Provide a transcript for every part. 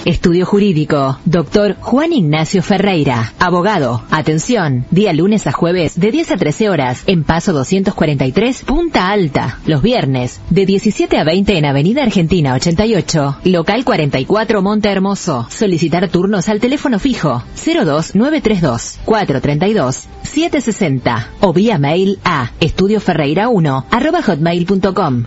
Estudio Jurídico, Dr. Juan Ignacio Ferreira, abogado. Atención, día lunes a jueves de 10 a 13 horas en Paso 243, Punta Alta. Los viernes de 17 a 20 en Avenida Argentina 88, local 44 Monte Hermoso. Solicitar turnos al teléfono fijo 02932 432 760 o vía mail a estudioferreira1@hotmail.com.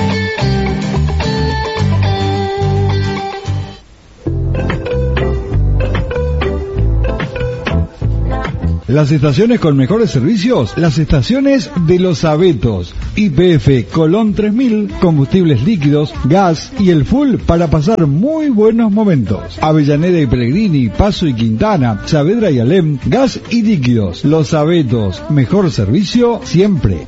Las estaciones con mejores servicios, las estaciones de Los Abetos. YPF Colón 3000, combustibles líquidos, gas y el full para pasar muy buenos momentos. Avellaneda y Pellegrini, Paso y Quintana, Saavedra y Alem, gas y líquidos. Los Abetos, mejor servicio siempre.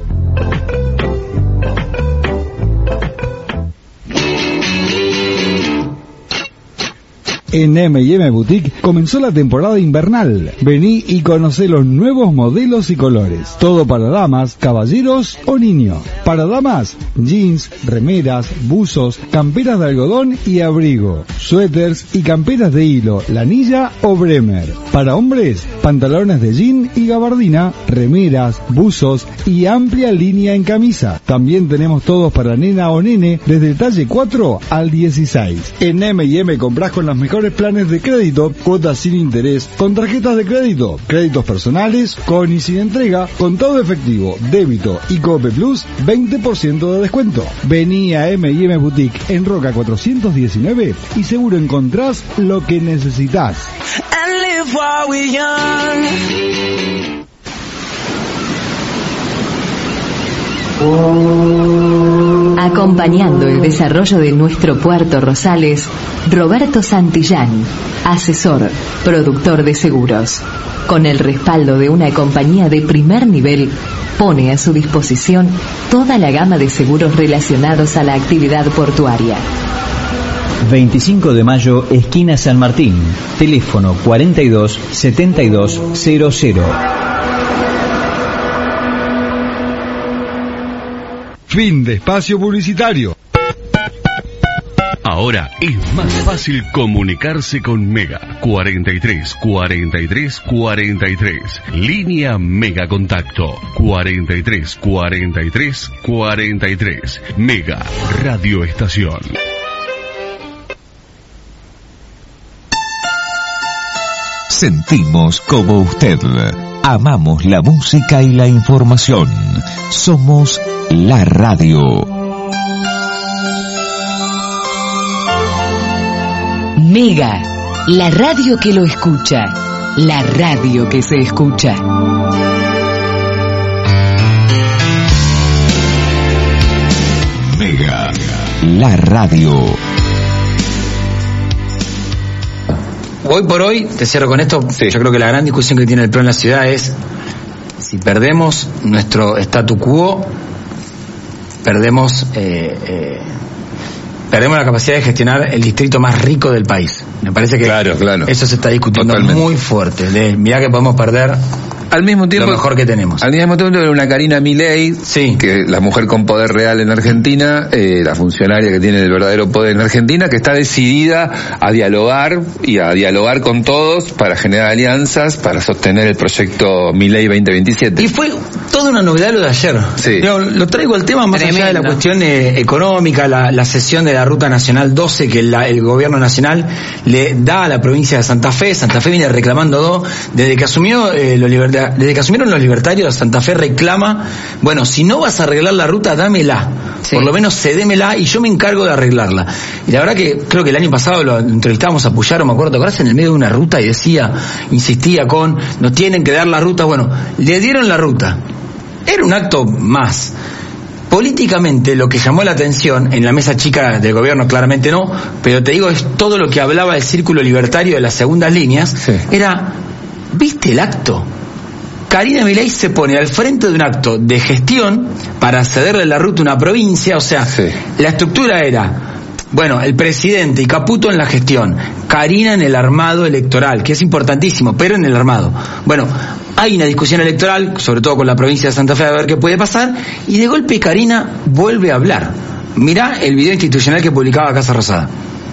En M&M Boutique comenzó la temporada invernal. Vení y conocé los nuevos modelos y colores. Todo para damas, caballeros o niños. Para damas, jeans, remeras, buzos, camperas de algodón y abrigo, suéteres y camperas de hilo, lanilla o bremer. Para hombres, pantalones de jean y gabardina, remeras, buzos y amplia línea en camisa. También tenemos todos para nena o nene desde el talle 4 al 16. En M&M comprás con las mejores planes de crédito, cuotas sin interés, con tarjetas de crédito, créditos personales, con y sin entrega, con todo efectivo, débito y Cope Plus, 20% de descuento. Vení a M&M Boutique en Roca 419 y seguro encontrás lo que necesitas. Acompañando el desarrollo de nuestro Puerto Rosales, Roberto Santillán, asesor, productor de seguros. Con el respaldo de una compañía de primer nivel, pone a su disposición toda la gama de seguros relacionados a la actividad portuaria. 25 de mayo, esquina San Martín, teléfono 42 72 00. Fin de espacio publicitario. Ahora es más fácil comunicarse con Mega. 43 43 43. Línea Mega Contacto. 43 43 43. Mega Radio Estación. Sentimos como usted. Amamos la música y la información. Somos la radio. Mega, la radio que lo escucha, la radio que se escucha. Mega, la radio. Hoy por hoy, te cierro con esto, sí. Yo creo que la gran discusión que tiene el PRO en la ciudad es si perdemos nuestro statu quo, perdemos la capacidad de gestionar el distrito más rico del país. Me parece que claro. Eso se está discutiendo totalmente. Muy fuerte. Mirá que podemos perder al mismo tiempo lo mejor que tenemos. Al mismo tiempo una Karina Milei, sí, que la mujer con poder real en Argentina, la funcionaria que tiene el verdadero poder en Argentina, que está decidida a dialogar con todos para generar alianzas para sostener el proyecto Milei 2027. Y fue toda una novedad lo de ayer. Sí. Lo traigo al tema más allá de la cuestión económica, la cesión de la Ruta Nacional 12 que el gobierno nacional le da a la provincia de Santa Fe. Santa Fe viene reclamando desde que asumieron los libertarios. Santa Fe reclama, bueno, si no vas a arreglar la ruta, dámela, sí, por lo menos cedémela y yo me encargo de arreglarla. Y la verdad que creo que el año pasado lo entrevistábamos a Puyaro, me acuerdo, ¿te acordás? En el medio de una ruta y insistía con, nos tienen que dar la ruta. Bueno, le dieron la ruta. Era un acto más. Políticamente lo que llamó la atención en la mesa chica del gobierno claramente no, pero te digo, es todo lo que hablaba el círculo libertario de las segundas líneas, sí, era, ¿viste el acto? Karina Milei se pone al frente de un acto de gestión para cederle la ruta a una provincia, o sea, sí, la estructura era, bueno, el presidente y Caputo en la gestión, Karina en el armado electoral, que es importantísimo, pero en el armado. Bueno, hay una discusión electoral, sobre todo con la provincia de Santa Fe, a ver qué puede pasar, y de golpe Karina vuelve a hablar. Mirá el video institucional que publicaba Casa Rosada.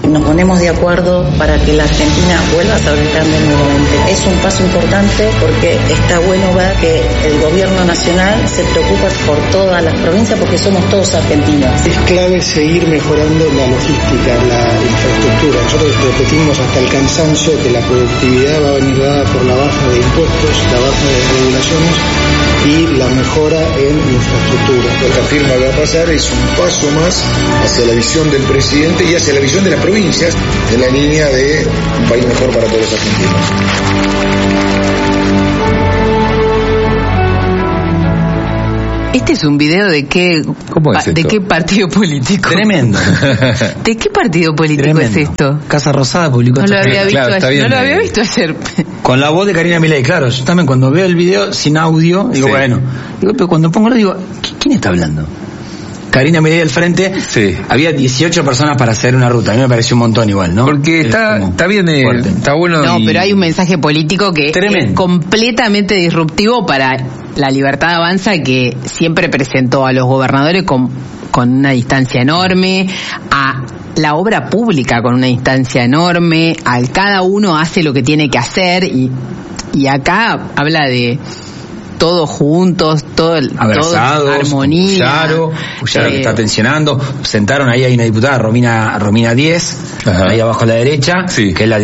nos ponemos de acuerdo para que la Argentina vuelva a ser grande nuevamente. Es un paso importante porque está bueno ver que el gobierno nacional se preocupa por todas las provincias porque somos todos argentinos. Es clave seguir mejorando la logística, la infraestructura. Nosotros repetimos hasta el cansancio que la productividad va a venir dada por la baja de impuestos, la baja de regulaciones y la mejora en infraestructura. Lo que afirma que va a pasar es un paso más hacia la visión del presidente y hacia la visión de las provincias en la línea de un país mejor para todos los argentinos. Este es un video de qué, ¿de qué partido político? Tremendo. ¿De qué partido político Tremendo. es esto? Casa Rosada publicó No esto. lo había visto, Claro, no lo había visto ayer. Con la voz de Karina Milei, claro. Yo también cuando veo el video sin audio, digo, bueno. Digo, pero cuando pongo lo digo, ¿quién está hablando? Karina Milei al frente, había 18 personas para hacer una ruta. A mí me pareció un montón igual, ¿no? Porque está bien, está bueno. No, pero hay un mensaje político que es completamente disruptivo para la Libertad Avanza, que siempre presentó a los gobernadores con una distancia enorme, a la obra pública con una distancia enorme, al cada uno hace lo que tiene que hacer y acá habla de todos juntos, abrazados, todo armonía. Puyaro que está tensionando. Sentaron ahí, hay una diputada, Romina Díez, ahí abajo a la derecha, que es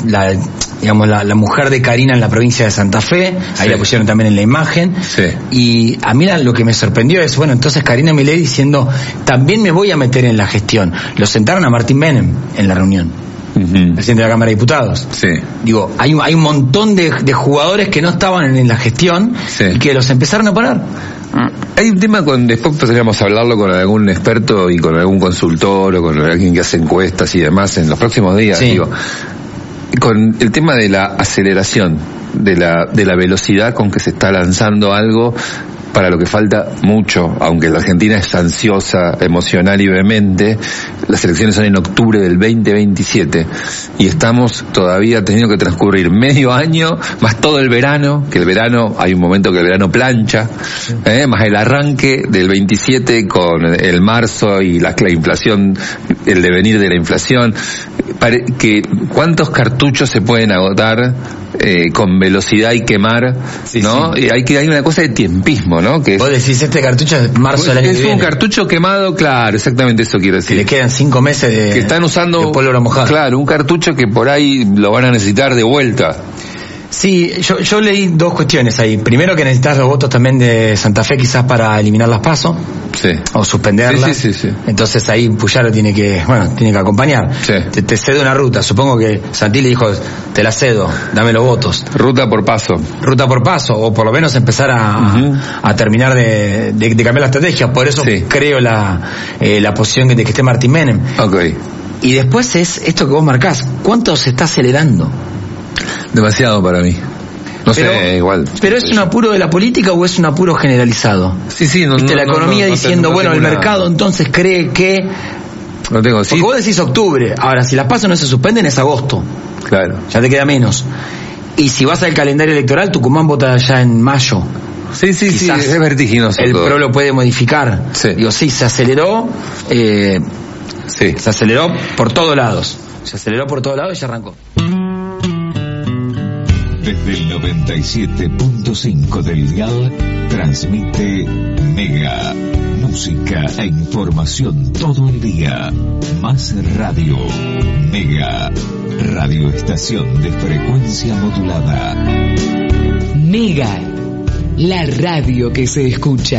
la mujer de Karina en la provincia de Santa Fe. Ahí la pusieron también en la imagen. Y a mí lo que me sorprendió es, bueno, entonces Karina Milei diciendo, también me voy a meter en la gestión. Lo sentaron a Martín Menem en la reunión. Presidente de la Cámara de Diputados. Digo, hay un montón de jugadores que no estaban en la gestión y que los empezaron a poner. Hay un tema después podríamos hablarlo con algún experto y con algún consultor o con alguien que hace encuestas y demás en los próximos días, digo, con el tema de la aceleración, de la velocidad con que se está lanzando algo para lo que falta mucho, aunque la Argentina es ansiosa, emocional y vehemente. Las elecciones son en octubre del 2027 y estamos todavía teniendo que transcurrir medio año, más todo el verano, que el verano, hay un momento que el verano plancha, más el arranque del 27 con el marzo y la inflación, el devenir de la inflación, ¿cuántos cartuchos se pueden agotar con velocidad y quemar, ¿no? Y hay una cosa de tiempismo, ¿no? Que vos decís, este cartucho es marzo del año que viene. Es un cartucho quemado, claro, exactamente eso quiero decir. Que le quedan 5 meses que están usando de pólvora mojada. Claro, un cartucho que por ahí lo van a necesitar de vuelta. Sí, yo leí dos cuestiones ahí. Primero, que necesitas los votos también de Santa Fe quizás para eliminar las PASO. O suspenderlas. Sí. Entonces ahí Puyaro tiene que acompañar. Te cedo una ruta. Supongo que Santilli dijo, te la cedo, dame los votos. Ruta por paso, o por lo menos empezar a terminar de cambiar la estrategia. Por eso creo la posición de que esté Martín Menem. Y después es esto que vos marcás. ¿Cuánto se está acelerando? Demasiado para mí. No sé, igual. ¿Pero es un apuro de la política o es un apuro generalizado? La economía diciendo, el mercado entonces cree que... No tengo, porque vos decís octubre. Ahora, si las PASO no se suspenden, es agosto. Claro. Ya te queda menos. Y si vas al calendario electoral, Tucumán vota ya en mayo. Sí, es vertiginoso. El PRO lo puede modificar. Digo, se aceleró. Se aceleró por todos lados. Y ya arrancó. Desde el 97.5 del dial transmite Mega. Música e información todo el día. Más radio. Mega. Radioestación de frecuencia modulada. Mega. La radio que se escucha.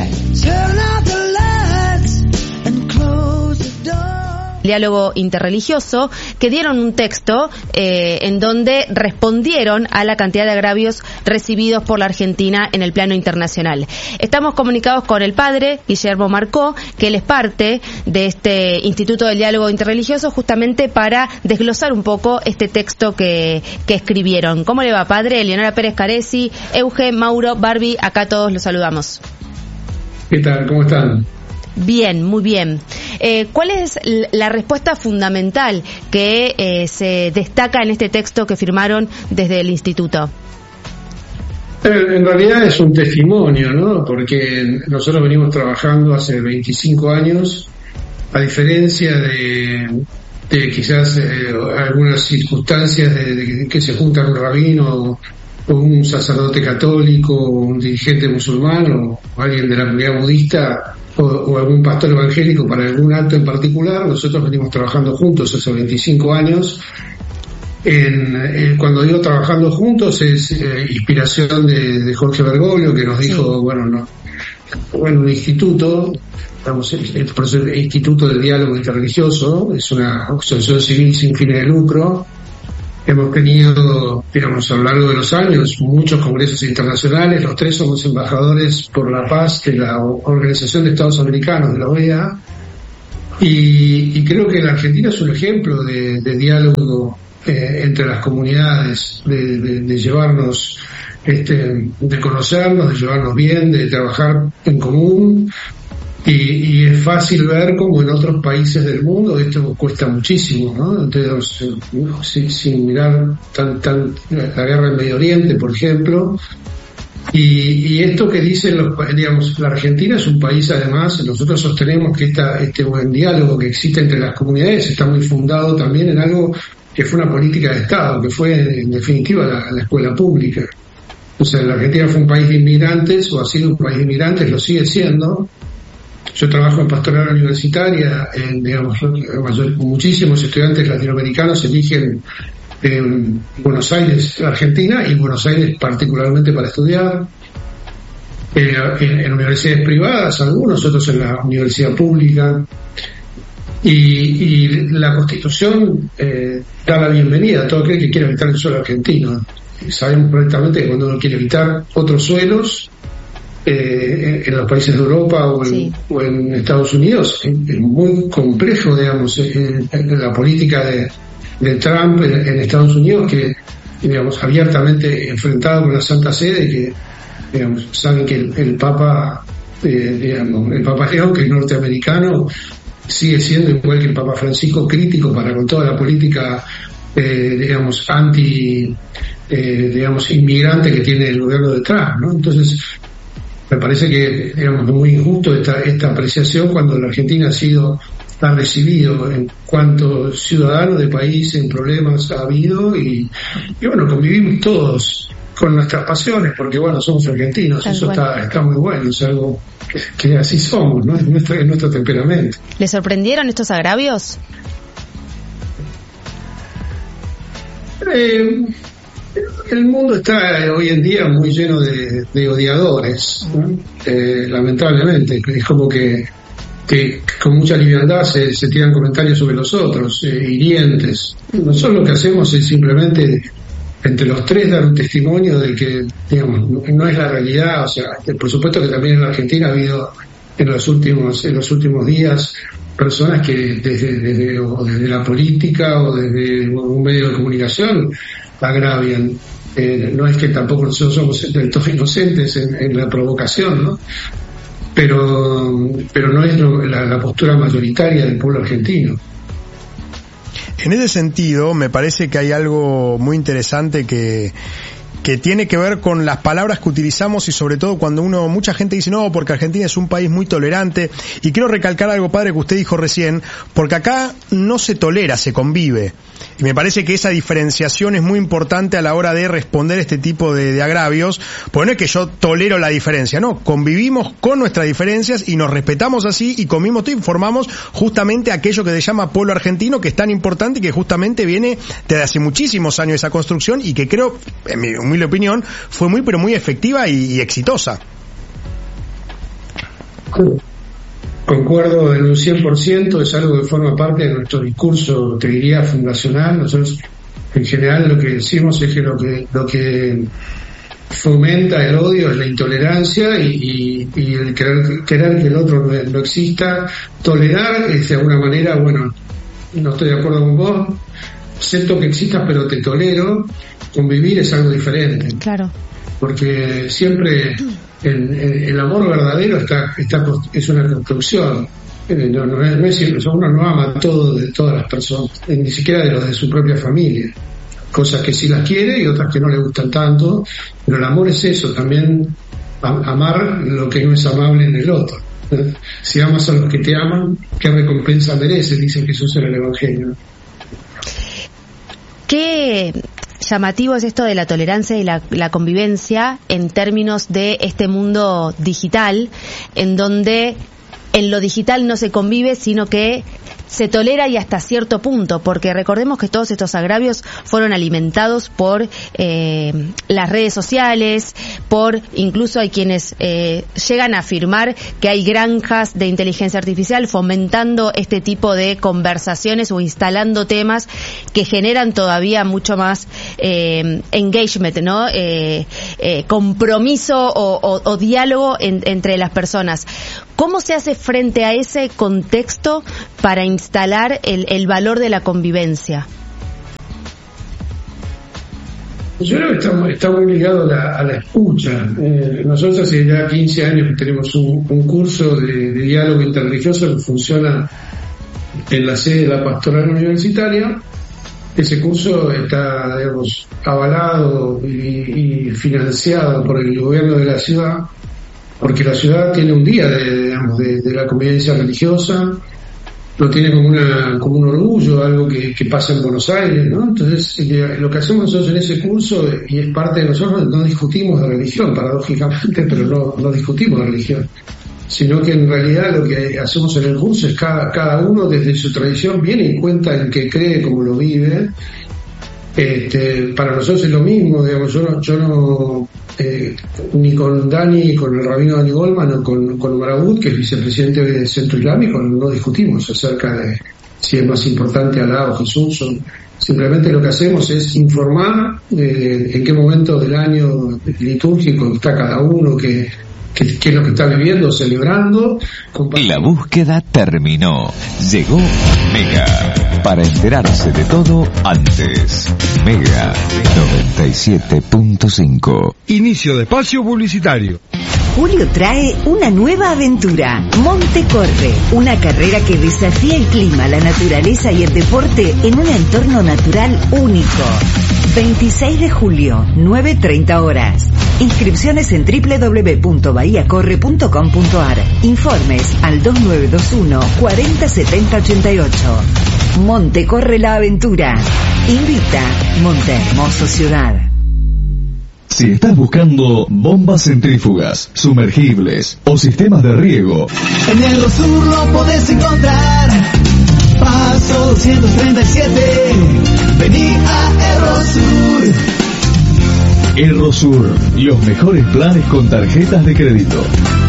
Diálogo interreligioso, que dieron un texto en donde respondieron a la cantidad de agravios recibidos por la Argentina en el plano internacional. Estamos comunicados con el padre Guillermo Marcó, que él es parte de este Instituto del Diálogo Interreligioso, justamente para desglosar un poco este texto que escribieron. ¿Cómo le va, padre? Leonora Pérez Caresi, Euge, Mauro, Barbie, acá todos los saludamos. ¿Qué tal? ¿Cómo están? Bien, muy bien. ¿Cuál es la respuesta fundamental que se destaca en este texto que firmaron desde el Instituto? En realidad es un testimonio, ¿no? Porque nosotros venimos trabajando hace 25 años, a diferencia de quizás algunas circunstancias de que se junta un rabino o un sacerdote católico o un dirigente musulmán o alguien de la comunidad budista o algún pastor evangélico para algún acto en particular. Nosotros venimos trabajando juntos hace 25 años. Cuando digo trabajando juntos es inspiración de Jorge Bergoglio, que nos dijo, un instituto, el Instituto del Diálogo Interreligioso, es una asociación civil sin fines de lucro. Hemos tenido, digamos, a lo largo de los años, muchos congresos internacionales. Los 3 somos embajadores por la paz de la Organización de Estados Americanos, de la OEA, y creo que la Argentina es un ejemplo de diálogo entre las comunidades, de llevarnos, de conocernos, de llevarnos bien, de trabajar en común. Y es fácil ver como en otros países del mundo esto cuesta muchísimo, ¿no? Entonces, sin mirar tan la guerra en Medio Oriente, por ejemplo, y esto que dicen digamos, la Argentina es un país, además, nosotros sostenemos que este buen diálogo que existe entre las comunidades está muy fundado también en algo que fue una política de Estado, que fue en definitiva la escuela pública. O sea, la Argentina fue un país de inmigrantes, o ha sido un país de inmigrantes, lo sigue siendo. Yo trabajo en pastoral universitaria, digamos, muchísimos estudiantes latinoamericanos eligen Buenos Aires, Argentina, y Buenos Aires particularmente para estudiar. En universidades privadas, algunos, otros en la universidad pública. Y la Constitución da la bienvenida a todo aquel que quiera habitar el suelo argentino. Sabemos perfectamente que cuando uno quiere evitar otros suelos, en los países de Europa o en Estados Unidos, es muy complejo, digamos, la política de Trump en Estados Unidos, que, digamos, abiertamente enfrentado con la Santa Sede, que, digamos, saben que el Papa, el Papa León, que es norteamericano, sigue siendo, igual que el Papa Francisco, crítico para con toda la política, digamos, digamos, inmigrante que tiene el gobierno de Trump, ¿no? Entonces, me parece que, digamos, muy injusto esta apreciación cuando la Argentina ha recibido en cuanto ciudadano de país en problemas ha habido y bueno, convivimos todos con nuestras pasiones porque, bueno, somos argentinos. Eso está muy bueno, es algo que así somos, ¿no? Es nuestro temperamento. ¿Le sorprendieron estos agravios? El mundo está hoy en día muy lleno de odiadores, ¿no? Lamentablemente. Es como que con mucha liviandad se tiran comentarios sobre los otros, hirientes. Nosotros lo que hacemos es simplemente, entre los 3, dar un testimonio de que, digamos, no es la realidad. O sea, por supuesto que también en la Argentina ha habido en los últimos días personas que desde la política o desde un medio de comunicación agravian. No es que tampoco nosotros somos del todo inocentes en la provocación, ¿no? Pero no es la postura mayoritaria del pueblo argentino. En ese sentido, me parece que hay algo muy interesante que tiene que ver con las palabras que utilizamos y sobre todo cuando mucha gente dice no, porque Argentina es un país muy tolerante, y quiero recalcar algo, padre, que usted dijo recién, porque acá no se tolera, se convive. Y me parece que esa diferenciación es muy importante a la hora de responder este tipo de agravios, porque no es que yo tolero la diferencia, no, convivimos con nuestras diferencias y nos respetamos así y convivimos y formamos justamente aquello que se llama pueblo argentino, que es tan importante y que justamente viene desde hace muchísimos años esa construcción y que creo, en mi humilde opinión, fue muy pero muy efectiva y exitosa. Concuerdo en un 100%, es algo que forma parte de nuestro discurso, te diría, fundacional. Nosotros, en general, lo que decimos es que lo que fomenta el odio es la intolerancia y el querer que el otro no exista. Tolerar es, de alguna manera, bueno, no estoy de acuerdo con vos, acepto que existas pero te tolero. Convivir es algo diferente. Claro. Porque siempre el amor verdadero es una construcción. No es siempre, uno no ama todo de todas las personas, ni siquiera de los de su propia familia. Cosas que sí las quiere y otras que no le gustan tanto, pero el amor es eso, también amar lo que no es amable en el otro. Si amas a los que te aman, ¿qué recompensa mereces? Dice Jesús en el Evangelio. qué llamativo es esto de la tolerancia y la convivencia en términos de este mundo digital, en donde en lo digital no se convive, sino que se tolera y hasta cierto punto, porque recordemos que todos estos agravios fueron alimentados por las redes sociales, por incluso hay quienes llegan a afirmar que hay granjas de inteligencia artificial fomentando este tipo de conversaciones o instalando temas que generan todavía mucho más engagement, ¿no? Compromiso o diálogo entre las personas. ¿Cómo se hace frente a ese contexto para instalar el valor de la convivencia? Yo creo que está muy ligado a la escucha. Nosotros hace ya 15 años que tenemos un curso de diálogo interreligioso que funciona en la sede de la Pastoral Universitaria. Ese curso está, digamos, avalado y financiado por el gobierno de la ciudad, porque la ciudad tiene un día de la convivencia religiosa, lo tiene como un orgullo, algo que pasa en Buenos Aires, ¿no? Entonces, lo que hacemos nosotros en ese curso, y es parte de nosotros, no discutimos de religión, paradójicamente, pero no discutimos de religión, sino que en realidad lo que hacemos en el curso es cada uno desde su tradición viene y cuenta en qué cree, cómo lo vive. Para nosotros es lo mismo, digamos, yo no ni con Dani, con el rabino Dani Goldman o con Marabut, que es vicepresidente del Centro Islámico, no discutimos acerca de si es más importante Alá o Jesús. Simplemente lo que hacemos es informar en qué momento del año litúrgico está cada uno, qué es lo que está viviendo, celebrando. La búsqueda terminó. Llegó Mega. Para enterarse de todo antes. Mega 97.5. Inicio de espacio publicitario. Julio trae una nueva aventura. Monte Corre, una carrera que desafía el clima, la naturaleza y el deporte en un entorno natural único. 26 de julio, 9:30 horas. Inscripciones en www.bahiacorre.com.ar. Informes al 2921 40 70 88. Monte Corre la aventura. Invita Monte Hermoso Ciudad. Si estás buscando bombas centrífugas, sumergibles o sistemas de riego, en el Rosur lo podés encontrar. Paso 237. Vení a Errosur. Errosur, los mejores planes con tarjetas de crédito.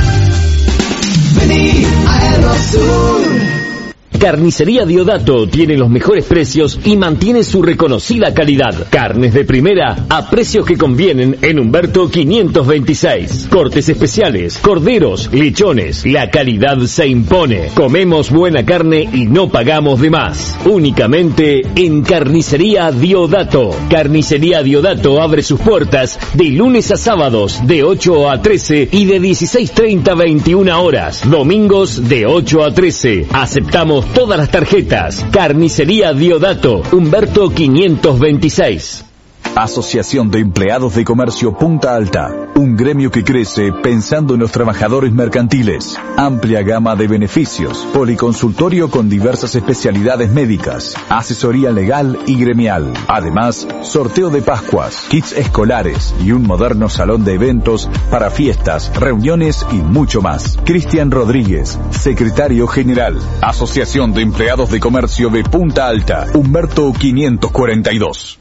Vení a Errosur. Carnicería Diodato tiene los mejores precios y mantiene su reconocida calidad. Carnes de primera a precios que convienen en Humberto 526. Cortes especiales, corderos, lechones. La calidad se impone. Comemos buena carne y no pagamos de más. Únicamente en Carnicería Diodato. Carnicería Diodato abre sus puertas de lunes a sábados de 8 a 13 y de 16:30 a 21 horas. Domingos de 8 a 13. Aceptamos todas las tarjetas. Carnicería Diodato, Humberto 526. Asociación de Empleados de Comercio Punta Alta, un gremio que crece pensando en los trabajadores mercantiles. Amplia gama de beneficios, policonsultorio con diversas especialidades médicas, asesoría legal y gremial. Además, sorteo de Pascuas, kits escolares y un moderno salón de eventos para fiestas, reuniones y mucho más. Cristian Rodríguez, secretario general, Asociación de Empleados de Comercio de Punta Alta, Humberto 542.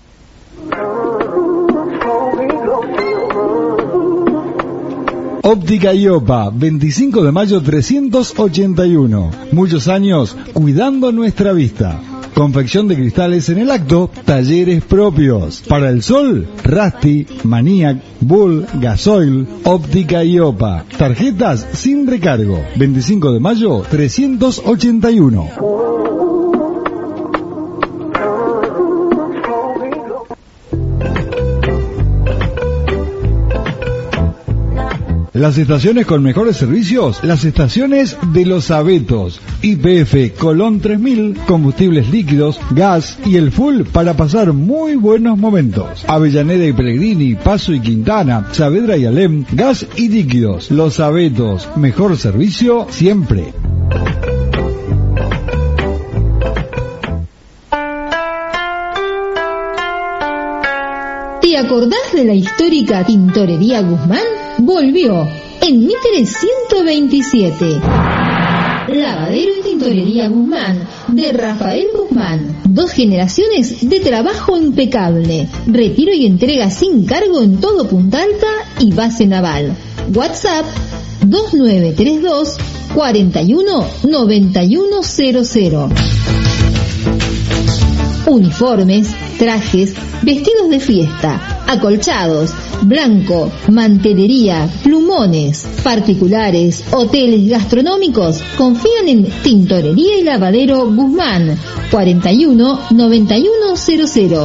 Óptica Iopa, 25 de mayo 381. Muchos años cuidando nuestra vista. Confección de cristales en el acto, talleres propios. Para el sol, Rasti, Maniac, Bull, Gasoil, Óptica Iopa. Tarjetas sin recargo. 25 de mayo 381. Las estaciones con mejores servicios, las estaciones de Los Abetos. YPF Colón 3000, combustibles líquidos, gas y el full para pasar muy buenos momentos. Avellaneda y Pellegrini, Paso y Quintana, Saavedra y Alem, gas y líquidos. Los Abetos, mejor servicio siempre. ¿Te acordás de la histórica Tintorería Guzmán? Volvió en Mitre 127. Lavadero y Tintorería Guzmán, de Rafael Guzmán. 2 generaciones de trabajo impecable. Retiro y entrega sin cargo en todo Punta Alta y base naval. WhatsApp 2932 41 9100. Uniformes, trajes, vestidos de fiesta, acolchados, blanco, mantelería, plumones, particulares, hoteles gastronómicos. Confían en Tintorería y Lavadero Guzmán. 41 9100.